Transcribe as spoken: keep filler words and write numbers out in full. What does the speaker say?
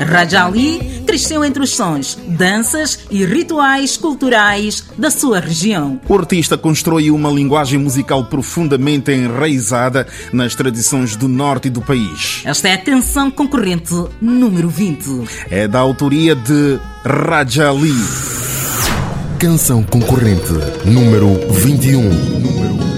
Rajali cresceu entre os sons, danças e rituais culturais da sua região. O artista construiu uma linguagem musical profundamente enraizada nas tradições do norte do país. Esta é a canção concorrente número vinte. É da autoria de Rajali. Canção concorrente número vinte e um.